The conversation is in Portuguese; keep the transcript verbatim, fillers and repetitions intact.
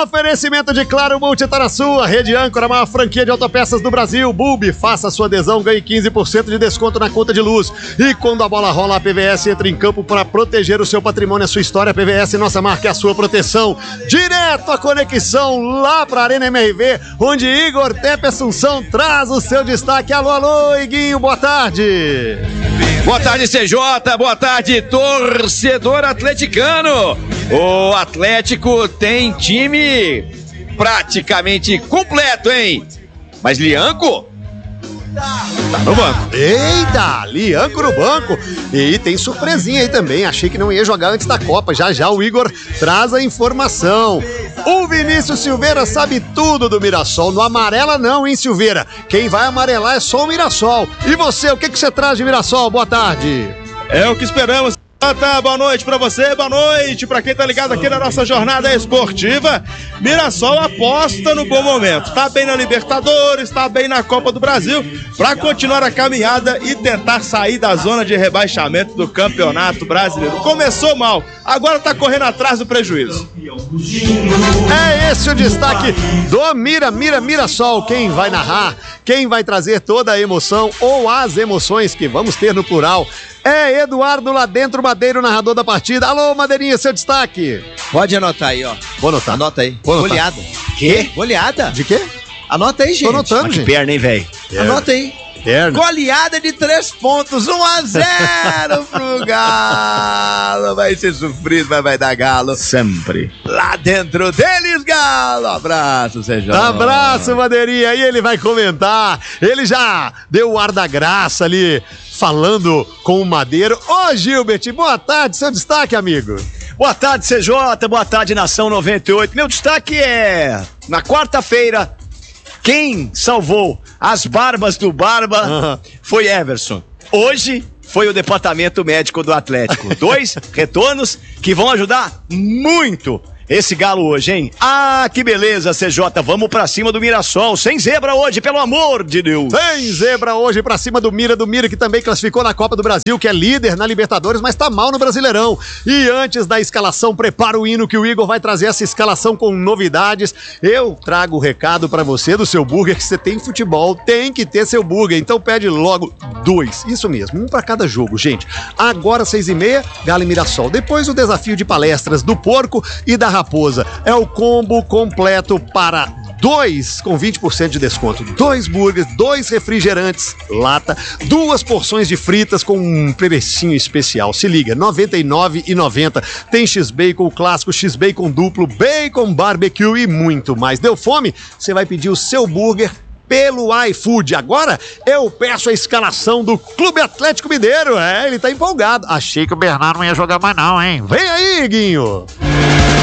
Oferecimento de Claro Multitaraçu, a Rede Âncora, a maior franquia de autopeças do Brasil. Bulb, faça sua adesão, ganhe quinze por cento de desconto na conta de luz. E quando a bola rola, a P V S entra em campo para proteger o seu patrimônio, a sua história. A P V S, nossa marca, é a sua proteção. Direto a conexão lá para a Arena M R V, onde Igor Tepe Assunção traz o seu destaque. Alô, alô, Iguinho, boa tarde. Boa tarde, C J, boa tarde, torcedor atleticano. O Atlético tem time praticamente completo, hein? Mas Lianco tá no banco. Eita, Lianco no banco. E tem surpresinha aí também, achei que não ia jogar antes da Copa. Já já o Igor traz a informação. O Vinícius Silveira sabe tudo do Mirassol. Não amarela não, hein, Silveira? Quem vai amarelar é só o Mirassol. E você, o que que você traz de Mirassol? Boa tarde. É o que esperamos. Tá, boa noite pra você, boa noite pra quem tá ligado aqui na nossa jornada esportiva. Mirassol aposta no bom momento, tá bem na Libertadores, tá bem na Copa do Brasil, pra continuar a caminhada e tentar sair da zona de rebaixamento do Campeonato Brasileiro. Começou mal, agora tá correndo atrás do prejuízo. É esse o destaque do Mira, Mira, Mirassol. Quem vai narrar, quem vai trazer toda a emoção ou as emoções que vamos ter no plural é Eduardo lá dentro, Madeiro, narrador da partida. Alô, Madeirinha, seu destaque. Pode anotar aí, ó. Vou anotar. Anota aí. Vou anotar. Goleada. Quê? Goleada. De quê? Anota aí, gente. Tô anotando, Que gente. perna, hein, velho? Anota aí. Perna. Goleada de três pontos, um a zero pro Galo. Vai ser sofrido, mas vai dar Galo. Sempre. Lá dentro deles, Galo. Abraço, Sejão. Abraço, Madeirinha. E ele vai comentar. Ele já deu o ar da graça ali, falando com o Madeiro. Ô, Gilbert, boa tarde. Seu destaque, amigo. Boa tarde, C J. Boa tarde, Nação noventa e oito. Meu destaque é, na quarta-feira, quem salvou as barbas do Barba Uhum. foi Everson. Hoje foi o departamento médico do Atlético. Dois retornos que vão ajudar muito esse Galo hoje, hein? Ah, que beleza, C J. Vamos pra cima do Mirassol. Sem zebra hoje, pelo amor de Deus. Sem zebra hoje pra cima do Mira, do Mira que também classificou na Copa do Brasil, que é líder na Libertadores, mas tá mal no Brasileirão. E antes da escalação, prepara o hino que o Igor vai trazer essa escalação com novidades. Eu trago o recado pra você do seu burger, que você tem futebol, tem que ter seu burger. Então pede logo dois, isso mesmo, um pra cada jogo, gente. Agora seis e meia, Galo e Mirassol. Depois o desafio de palestras do Porco e da Raposa. É o combo completo para dois com vinte por cento de desconto. Dois burgers, dois refrigerantes, lata, duas porções de fritas com um precinho especial. Se liga, noventa e nove reais e noventa centavos. Tem X-Bacon clássico, X-Bacon duplo, bacon barbecue e muito mais. Deu fome? Você vai pedir o seu burger pelo iFood. Agora eu peço a escalação do Clube Atlético Mineiro. É, ele tá empolgado. Achei que o Bernardo não ia jogar mais não, hein? Vem aí, Guinho.